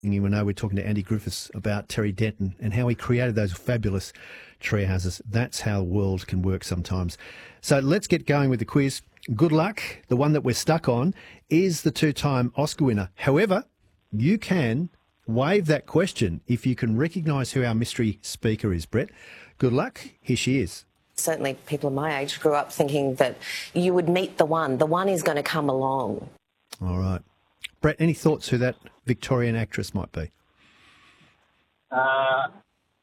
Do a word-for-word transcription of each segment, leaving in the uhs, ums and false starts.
You know, we're talking to Andy Griffiths about Terry Denton and how he created those fabulous tree houses. That's how the world can work sometimes. So let's get going with the quiz. Good luck. The one that we're stuck on is the two-time Oscar winner. However, you can waive that question if you can recognise who our mystery speaker is, Brett. Good luck. Here she is. Certainly people of my age grew up thinking that you would meet the one. The one is going to come along. All right. Brett, any thoughts who that Victorian actress might be? Uh,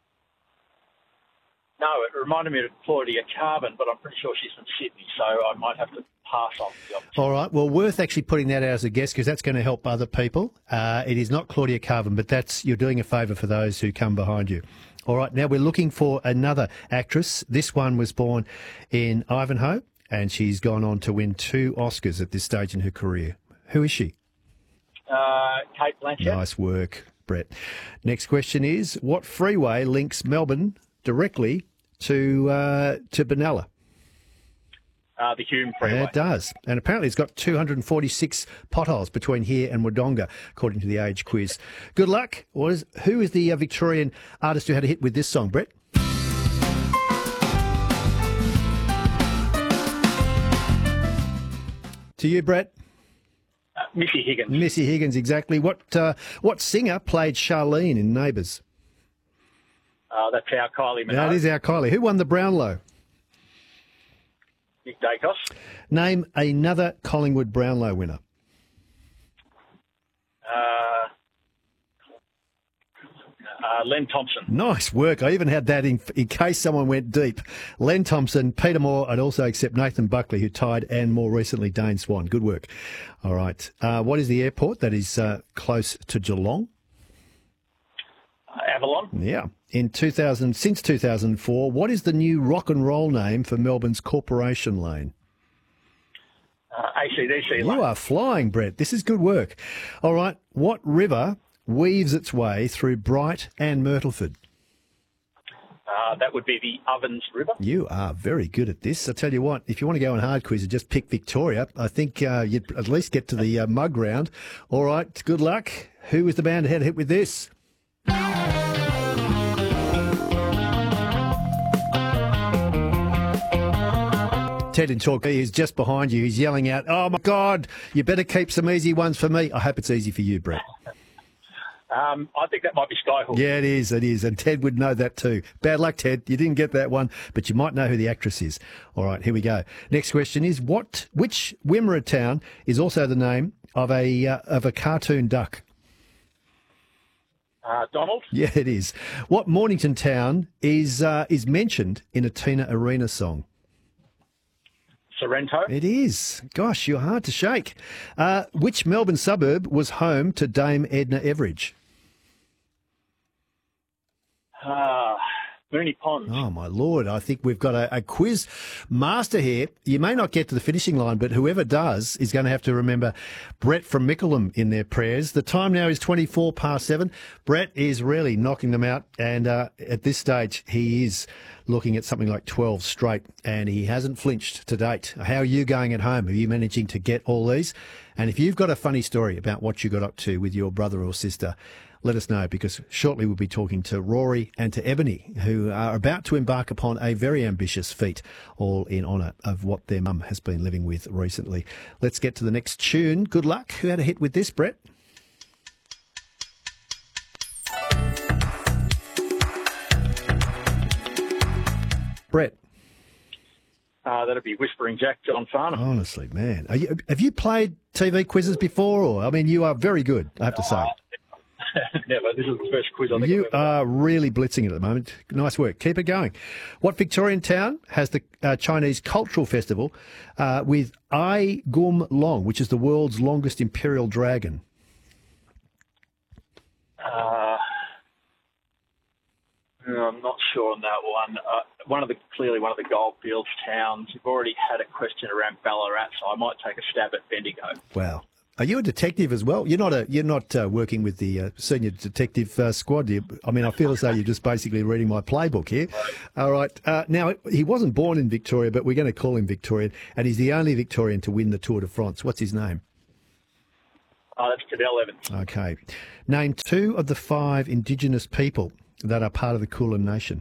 no, it reminded me of Claudia Carbon, but I'm pretty sure she's from Sydney, so I might have to pass on the opportunity. All right. Well, worth actually putting that out as a guess because that's going to help other people. Uh, it is not Claudia Carbon, but that's you're doing a favour for those who come behind you. All right. Now we're looking for another actress. This one was born in Ivanhoe, and she's gone on to win two Oscars at this stage in her career. Who is she? Uh, Kate Blanchett. Nice work, Brett. Next question is, what freeway links Melbourne directly to uh, to Benalla? Uh, the Hume Freeway. Yeah, it does. And apparently it's got two hundred forty-six potholes between here and Wodonga, according to the Age quiz. Good luck. What is, who is the uh, Victorian artist who had a hit with this song, Brett? To you, Brett. Uh, Missy Higgins. Missy Higgins, exactly. What uh, what singer played Charlene in Neighbours? Uh, that's our Kylie Minogue. That is our Kylie. Who won the Brownlow? Nick Dacos. Name another Collingwood Brownlow winner. Uh, uh, Len Thompson. Nice work. I even had that in, in case someone went deep. Len Thompson, Peter Moore, I'd also accept Nathan Buckley, who tied, and more recently Dane Swan. Good work. All right. Uh, what is the airport that is uh, close to Geelong? Uh, Avalon. Yeah. In two thousand, since two thousand four, what is the new rock and roll name for Melbourne's Corporation Lane? Uh, A C D C. You Lane. are flying, Brett. This is good work. All right. What river weaves its way through Bright and Myrtleford? Uh, that would be the Ovens River. You are very good at this. I tell you what, if you want to go on hard quiz and just pick Victoria, I think uh, you'd at least get to the uh, mug round. All right. Good luck. Who is the band to head hit with this? Ted in Torquay is just behind you. He's yelling out, "Oh, my God, you better keep some easy ones for me." I hope it's easy for you, Brett. Um, I think that might be Skyhook. Yeah, it is, it is. And Ted would know that too. Bad luck, Ted. You didn't get that one, but you might know who the actress is. All right, here we go. Next question is, what? which Wimmera town is also the name of a uh, of a cartoon duck? Uh, Donald. Yeah, it is. What Mornington town is uh, is mentioned in a Tina Arena song? Sorrento. It is. Gosh, you're hard to shake. Uh, which Melbourne suburb was home to Dame Edna Everage? Uh, Mooney Ponds. Oh, my Lord. I think we've got a, a quiz master here. You may not get to the finishing line, but whoever does is going to have to remember Brett from Mickleham in their prayers. The time now is twenty-four past seven. Brett is really knocking them out, and uh, at this stage, he is looking at something like twelve straight, and he hasn't flinched to date. How are you going at home? Are you managing to get all these? And if you've got a funny story about what you got up to with your brother or sister, let us know, because shortly we'll be talking to Rory and to Ebony, who are about to embark upon a very ambitious feat, all in honour of what their mum has been living with recently. Let's get to the next tune. Good luck. Who had a hit with this, Brett? Brett. Uh, that'd be Whispering Jack, John Farnham. Honestly, man. Are you, have you played T V quizzes before? Or I mean, you are very good, I have to say. Uh, never. This is the first quiz I think You I've ever are really blitzing it at the moment. Nice work. Keep it going. What Victorian town has the uh, Chinese Cultural Festival uh, with Ai Gum Long, which is the world's longest imperial dragon? Uh, I'm not sure on that one. Uh, one of the clearly one of the goldfields towns. You've already had a question around Ballarat, so I might take a stab at Bendigo. Wow. Are you a detective as well? You're not a. You're not uh, working with the uh, senior detective uh, squad. Do you? I mean, I feel as though you're just basically reading my playbook here. All right. Uh, now, he wasn't born in Victoria, but we're going to call him Victorian, and he's the only Victorian to win the Tour de France. What's his name? Uh, that's Cadell Evans. Okay. Name two of the five Indigenous people that are part of the Kulin Nation.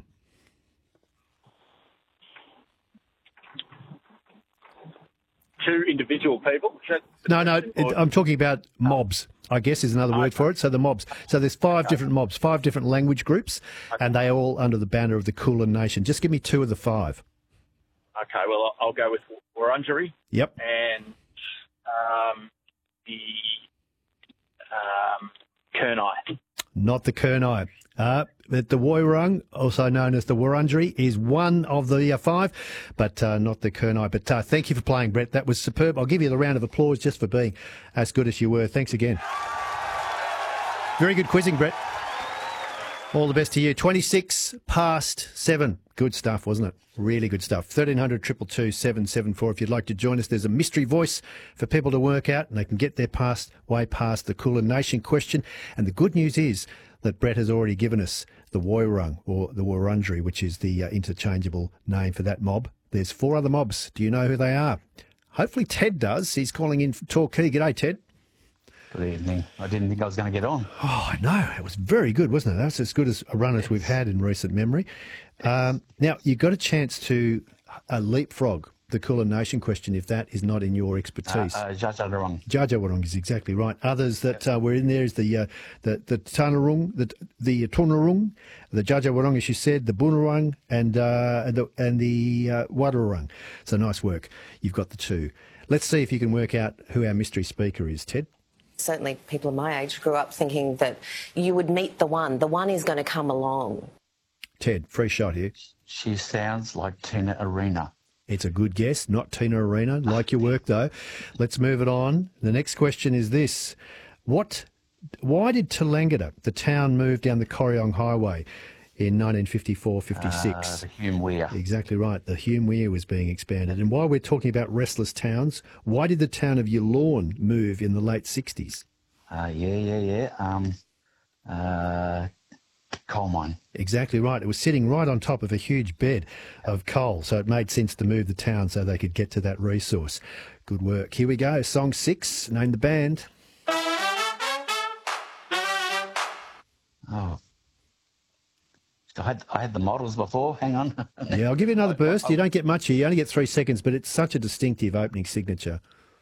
Two individual people? Is that the No, no, question, it, or- I'm talking about mobs, I guess is another word for it. So the mobs. So there's five different mobs, five different language groups, and they are all under the banner of the Kulin Nation. Just give me two of the five. Okay, well, I'll go with Wurundjeri Yep. and um, the um, Kurnai. Not the Kurnai. Uh, but the Woiwurrung, also known as the Wurundjeri, is one of the uh, five, but uh, not the Kurnai. But uh, thank you for playing, Brett. That was superb. I'll give you the round of applause just for being as good as you were. Thanks again. Very good quizzing, Brett. All the best to you. twenty-six past seven. Good stuff, wasn't it? Really good stuff. thirteen hundred, two two two, seven seven four. If you'd like to join us, there's a mystery voice for people to work out, and they can get their past way past the Kulin Nation question. And the good news is that Brett has already given us the Woiwurrung, or the Wurundjeri, which is the uh, interchangeable name for that mob. There's four other mobs. Do you know who they are? Hopefully Ted does. He's calling in from Torquay. G'day, Ted. Good evening. I didn't think I was going to get on. Oh, I know. It was very good, wasn't it? That's as good as a run as we've had in recent memory. Um, now, you got a chance to uh, leapfrog the Kulin Nation question if that is not in your expertise. Uh, uh, Jajarurrung. Jajarurrung is exactly right. Others that uh, were in there is the uh, the the Tanarung, the the Tornarung, the Jajarurrung, as you said, the Bunurong, and uh, and the and the uh, Wadurrung. So nice work. You've got the two. Let's see if you can work out who our mystery speaker is, Ted. Certainly people of my age grew up thinking that you would meet the one. The one is going to come along. Ted, free shot here. She sounds like Tina Arena. It's a good guess, not Tina Arena. Like your work, though. Let's move it on. The next question is this. What? Why did Tallangatta, the town, move down the Corryong Highway in nineteen fifty-four fifty-six? Uh, the Hume Weir. Exactly right. The Hume Weir was being expanded. And while we're talking about restless towns, why did the town of Yallourn move in the late sixties? Uh, yeah, yeah, yeah. Um, uh, coal mine. Exactly right. It was sitting right on top of a huge bed of coal, so it made sense to move the town so they could get to that resource. Good work. Here we go. Song six. Name the band. Oh. I had, I had the models before. Hang on. Yeah, I'll give you another burst. You don't get much here. You only get three seconds, but it's such a distinctive opening signature.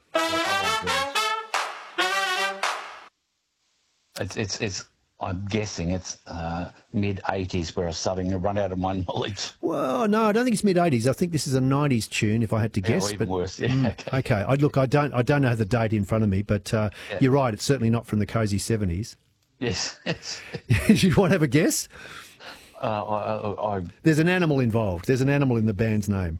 It's, it's, it's, I'm guessing it's uh, mid eighties where I'm starting to run out of my knowledge. Well, no, I don't think it's mid eighties. I think this is a nineties tune, if I had to Yeah, guess. or even but, worse. Yeah, mm, okay. okay. I, look, I don't, I don't know the date in front of me, but uh, Yeah. you're right. It's certainly not from the cosy seventies. Yes. yes. Do you want to have a guess? Uh, I, I, I, There's an animal involved. There's an animal in the band's name.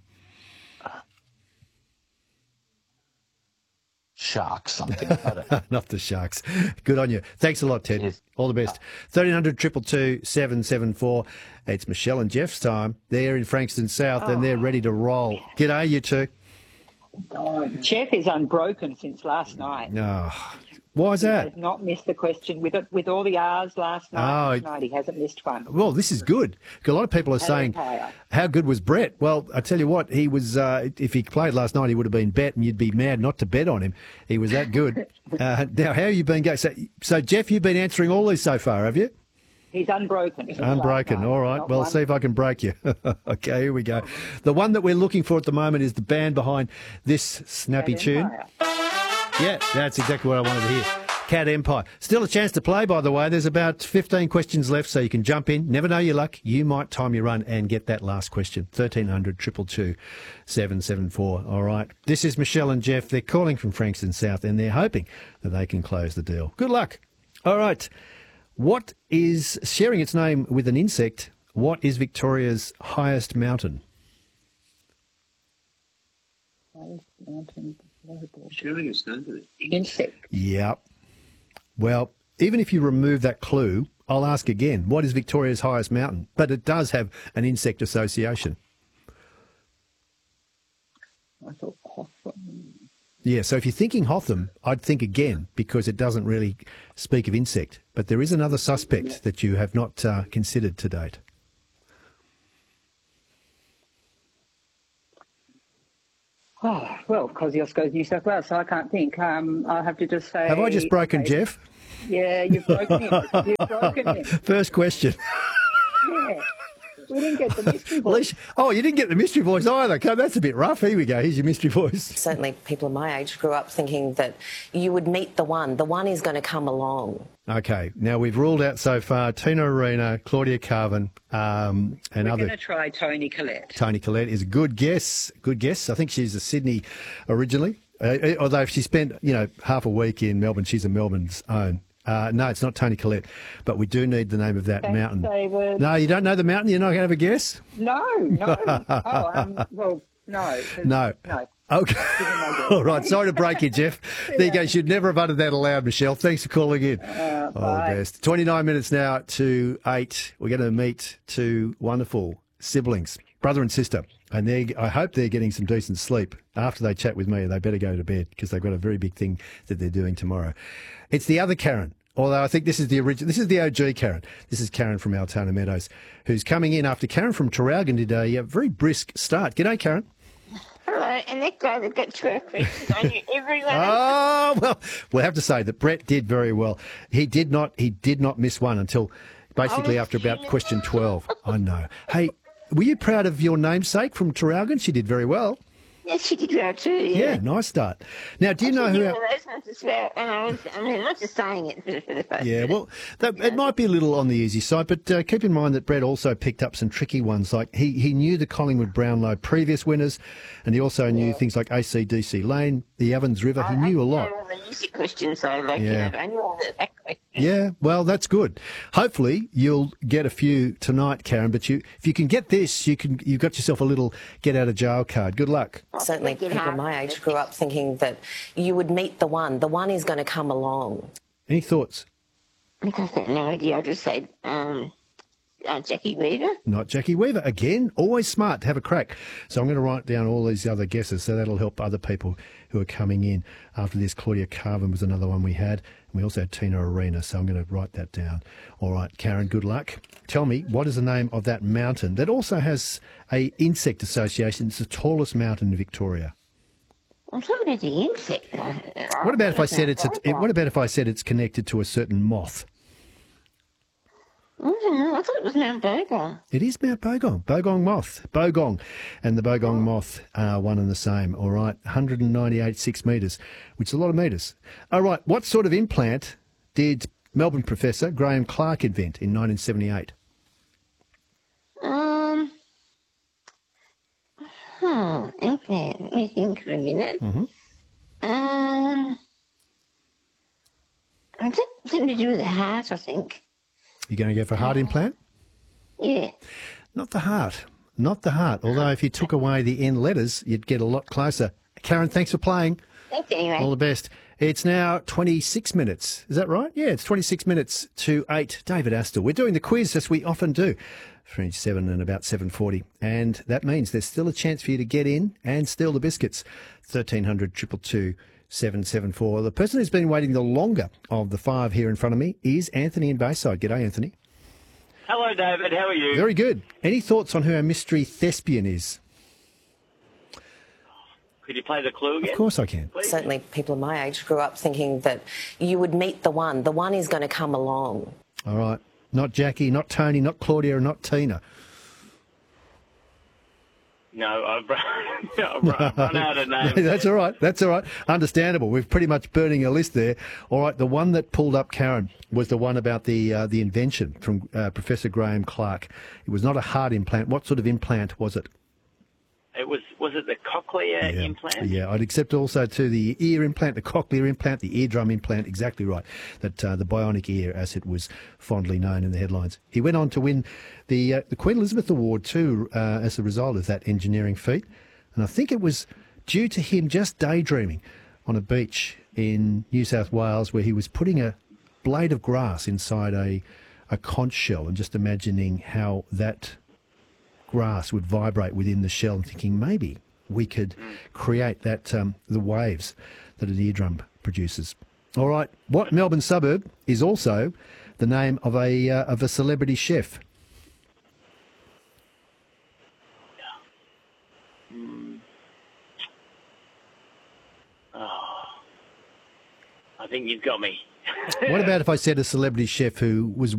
shark something. I don't know. Not the Sharks. Good on you. Thanks a lot, Ted. Yes. All the best. thirteen hundred, two two two, seven seven four. It's Michelle and Jeff's time. They're in Frankston South and they're ready to roll. G'day, you two. Jeff is unbroken since last night. Oh, why is He that? has not missed a question with it, with all the R's last night. Oh, this night he hasn't missed one. Well, this is good. A lot of people are saying, Empire. how good was Brett? Well, I tell you what, he was. Uh, if he played last night, he would have been bet, and you'd be mad not to bet on him. He was that good. uh, now, how have you been going? So, so, Jeff, you've been answering all these so far, have you? He's unbroken. since last Unbroken. night. All right. Not Well, one. see if I can break you. Okay, here we go. The one that we're looking for at the moment is the band behind this snappy Cat tune. Empire. Yeah, that's exactly what I wanted to hear. Cat Empire. Still a chance to play, by the way. There's about fifteen questions left, so you can jump in. Never know your luck. You might time your run and get that last question. thirteen hundred, two two two, seven seven four. All right. This is Michelle and Jeff. They're calling from Frankston South, and they're hoping that they can close the deal. Good luck. All right. What is, sharing its name with an insect, what is Victoria's highest mountain? Insect. Yep. Well, even if you remove that clue, I'll ask again, what is Victoria's highest mountain? But it does have an insect association. I thought Hotham. Yeah, so if you're thinking Hotham, I'd think again, because it doesn't really speak of insect. But there is another suspect that you have not uh, considered to date. Oh, well, Kosciuszko's New South Wales, so I can't think. Um, I'll have to just say... Have I just broken okay. Jeff? Yeah, you've broken him. You've broken him. First question. Yeah. We didn't get the mystery voice. Leash- oh, you didn't get the mystery voice either. Okay, that's a bit rough. Here we go. Here's your mystery voice. Certainly people my age grew up thinking that you would meet the one. The one is going to come along. Okay, now we've ruled out so far Tina Arena, Claudia Carvin, um, and We're other. going to try Toni Collette. Toni Collette is a good guess. Good guess. I think she's a Sydney originally. Uh, although if she spent, you know, half a week in Melbourne, she's a Melbourne's own. Uh, no, it's not Toni Collette, but we do need the name of that Thanks, mountain. David. No, you don't know the mountain? You're not going to have a guess? No, no. oh, um, well, no. No. No. Okay. All right. Sorry to break you, Jeff. There you go. You should never have uttered that aloud, Michelle. Thanks for calling in. Uh, All bye. the best. twenty-nine minutes now to eight. We're going to meet two wonderful siblings, brother and sister. And they, I hope they're getting some decent sleep after they chat with me. They better go to bed because they've got a very big thing that they're doing tomorrow. It's the other Karen. Although I think this is the original, this is the O G Karen. This is Karen from Altona Meadows, who's coming in after Karen from Traralgon did a, a very brisk start. G'day, Karen. Hello, and that guy that got twelve questions on you, everyone. Oh, well, we'll have to say that Brett did very well. He did not, he did not miss one until basically Oh, after about human. question twelve. I know. Hey, were you proud of your namesake from Traralgon? She did very well. Yes, she did well too. Yeah, Yeah. nice start. Now, do you know She who did our, one of those ones as well, and I was, I mean, not just saying it for, for the first. Yeah, well, that, it might be a little on the easy side, but uh, keep in mind that Brett also picked up some tricky ones. Like he, he knew the Collingwood Brownlow previous winners, and he also knew things like A C D C Lane, the Evans River. He knew a lot. I all the music questions, so like, Yeah. you know, I knew all the, that question. Yeah, well, that's good. Hopefully, you'll get a few tonight, Karen. But you, if you can get this, you can. You've got yourself a little get out of jail card. Good luck. Certainly Make it people hard. my age grew up thinking that you would meet the one. The one is going to come along. Any thoughts? Because I have no idea. I just said, um, uh, Jackie Weaver. Not Jackie Weaver again. Always smart to have a crack. So I'm going to write down all these other guesses, so that'll help other people who are coming in after this. Claudia Carvin was another one we had. And we also had Tina Arena, so I'm going to write that down. All right, Karen, good luck. Tell me, what is the name of that mountain that also has a insect association? It's the tallest mountain in Victoria. I'm talking about the insect. What about if I said it's a, what about if I said it's connected to a certain moth? I don't know. I thought it was Mount Bogong. It is Mount Bogong, Bogong moth, Bogong, and the Bogong moth are one and the same. All right, one hundred ninety-eight six metres, which is a lot of metres. All right, what sort of implant did Melbourne professor Graham Clark invent in nineteen seventy-eight? Um, oh, okay. Let me think for a minute. Mm-hmm. Um, I think something to do with the heart, I think. You're going to go for a heart implant? Yeah. Not the heart, not the heart. Although if you took away the end letters, you'd get a lot closer. Karen, thanks for playing. Thanks anyway. All the best. It's now twenty-six minutes. Is that right? Yeah, it's twenty-six minutes to eight. David Astor. We're doing the quiz, as we often do, between seven and about seven forty. And that means there's still a chance for you to get in and steal the biscuits. thirteen hundred, two two two, seven seven four. The person who's been waiting the longer of the five here in front of me is Anthony in Bayside. G'day, Anthony. Hello, David. How are you? Very good. Any thoughts on who our mystery thespian is? Could you play the clue again? Of course I can. Please? Certainly people my age grew up thinking that you would meet the one. The one is going to come along. All right. Not Jackie, not Tony, not Claudia, and not Tina. No, I've run, I've run, run out of names. That's all right. That's all right. Understandable. We're pretty much burning a list there. All right. The one that pulled up Karen was the one about the uh, the invention from uh, Professor Graham Clark. It was not a heart implant. What sort of implant was it? It was was it the cochlear Yeah. implant? Yeah, I'd accept also to the ear implant, the cochlear implant, the eardrum implant. Exactly right. That uh, the bionic ear, as it was fondly known in the headlines. He went on to win the uh, the Queen Elizabeth Award too, uh, as a result of that engineering feat. And I think it was due to him just daydreaming on a beach in New South Wales, where he was putting a blade of grass inside a a conch shell and just imagining how that grass would vibrate within the shell, and thinking maybe we could create that um, the waves that an eardrum produces. All right, what Melbourne suburb is also the name of a uh, of a celebrity chef? I think you've got me. What about if I said a celebrity chef who was